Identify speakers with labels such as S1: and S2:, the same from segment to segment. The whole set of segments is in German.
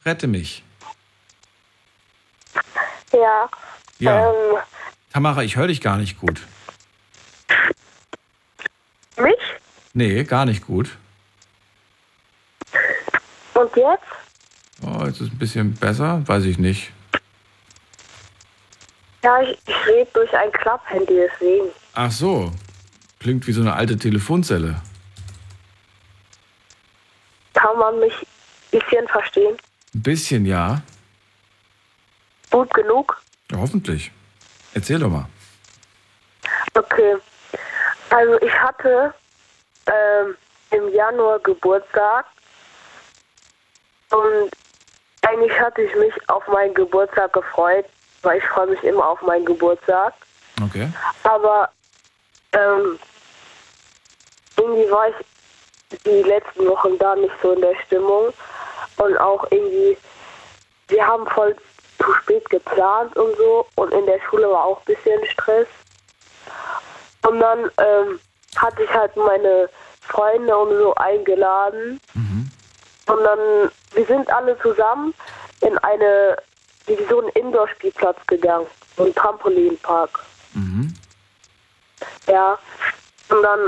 S1: Rette mich.
S2: Ja.
S1: Ja. Tamara, ich höre dich gar nicht gut.
S2: Mich?
S1: Nee, gar nicht gut.
S2: Und jetzt?
S1: Oh, jetzt ist es ein bisschen besser, weiß ich nicht.
S2: Ja, ich rede durch ein Klapphandy, deswegen.
S1: Ach so, klingt wie so eine alte Telefonzelle.
S2: Kann man mich ein bisschen verstehen?
S1: Ein bisschen, ja.
S2: Gut genug?
S1: Ja, hoffentlich. Erzähl doch mal.
S2: Okay. Also ich hatte im Januar Geburtstag und eigentlich hatte ich mich auf meinen Geburtstag gefreut, weil ich freue mich immer auf meinen Geburtstag.
S1: Okay.
S2: Aber irgendwie war ich die letzten Wochen da nicht so in der Stimmung und auch irgendwie, wir haben voll zu spät geplant und so und in der Schule war auch ein bisschen Stress. Und dann hatte ich halt meine Freunde und so eingeladen. Und dann, wir sind alle zusammen in so einen Indoor-Spielplatz gegangen, so einen Trampolinpark. Ja, und dann,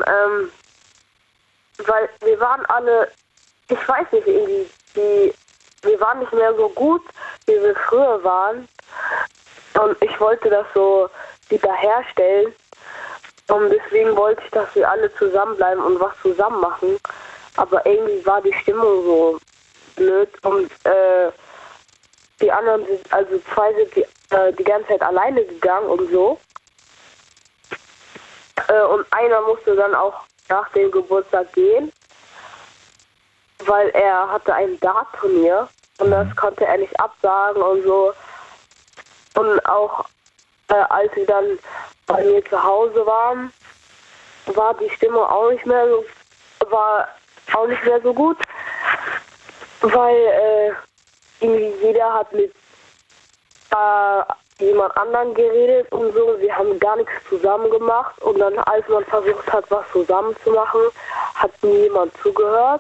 S2: weil wir waren alle, ich weiß nicht, irgendwie, wir waren nicht mehr so gut, wie wir früher waren. Und ich wollte das so wiederherstellen. Und deswegen wollte ich, dass wir alle zusammenbleiben und was zusammen machen. Aber irgendwie war die Stimmung so blöd und die anderen sind, also zwei sind die ganze Zeit alleine gegangen und so. Und einer musste dann auch nach dem Geburtstag gehen, weil er hatte ein Dart-Turnier und das konnte er nicht absagen und so. Und auch als wir dann bei mir zu Hause waren, war die Stimmung auch nicht mehr so gut, weil irgendwie jeder hat mit jemand anderen geredet und so. Wir haben gar nichts zusammen gemacht und dann, als man versucht hat, was zusammen zu machen, hat niemand zugehört.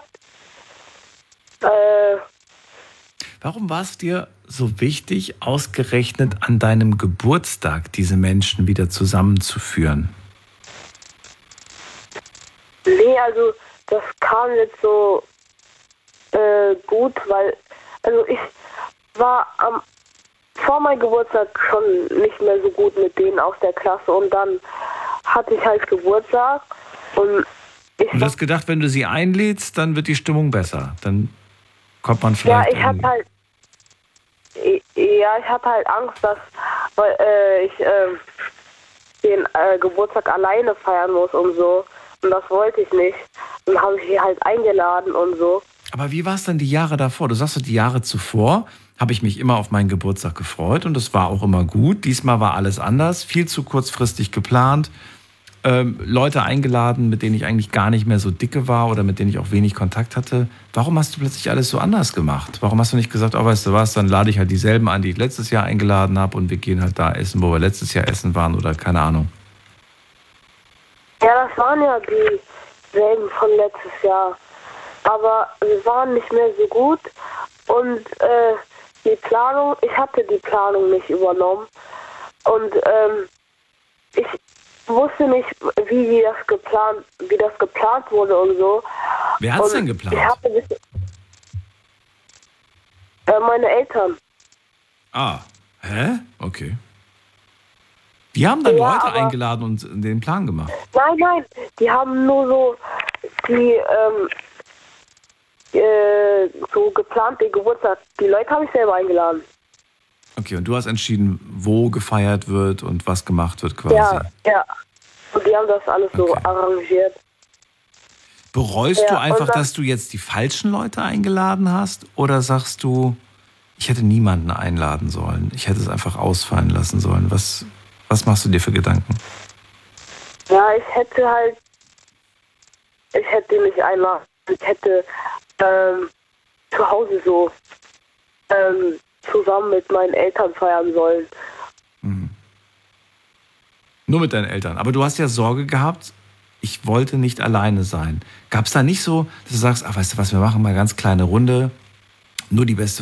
S1: Warum war es dir so wichtig, ausgerechnet an deinem Geburtstag diese Menschen wieder zusammenzuführen?
S2: Nee, also das kam jetzt so gut, weil also ich war vor meinem Geburtstag schon nicht mehr so gut mit denen aus der Klasse und dann hatte ich halt Geburtstag und
S1: du hast gedacht, wenn du sie einlädst, dann wird die Stimmung besser. Dann kommt man vielleicht...
S2: Ja, ich hatte halt Angst, dass ich den Geburtstag alleine feiern muss und so. Und das wollte ich nicht. Dann habe ich sie halt eingeladen und so.
S1: Aber wie war es denn die Jahre davor? Du sagst, die Jahre zuvor habe ich mich immer auf meinen Geburtstag gefreut und es war auch immer gut. Diesmal war alles anders, viel zu kurzfristig geplant. Leute eingeladen, mit denen ich eigentlich gar nicht mehr so dicke war oder mit denen ich auch wenig Kontakt hatte. Warum hast du plötzlich alles so anders gemacht? Warum hast du nicht gesagt, oh, weißt du was, dann lade ich halt dieselben an, die ich letztes Jahr eingeladen habe und wir gehen halt da essen, wo wir letztes Jahr essen waren oder keine Ahnung.
S2: Ja, das waren ja dieselben von letztes Jahr. Aber wir waren nicht mehr so gut und die Planung, ich hatte die Planung nicht übernommen und ich wusste nicht, wie das geplant wurde und so.
S1: Wer hat's denn geplant?
S2: Meine Eltern.
S1: Ah, hä? Okay. Die haben dann Leute eingeladen und den Plan gemacht?
S2: Nein, die haben nur so so geplant den Geburtstag. Die Leute habe ich selber eingeladen.
S1: Okay, und du hast entschieden, wo gefeiert wird und was gemacht wird quasi?
S2: Ja. Und die haben das alles so arrangiert.
S1: Bereust du einfach, dass du jetzt die falschen Leute eingeladen hast? Oder sagst du, ich hätte niemanden einladen sollen, ich hätte es einfach ausfallen lassen sollen? Was machst du dir für Gedanken?
S2: Ja, ich hätte mich einladen. Ich hätte zu Hause so zusammen mit meinen Eltern feiern sollen.
S1: Mhm. Nur mit deinen Eltern. Aber du hast ja Sorge gehabt, ich wollte nicht alleine sein. Gab es da nicht so, dass du sagst, weißt du was, wir machen mal eine ganz kleine Runde, nur die beste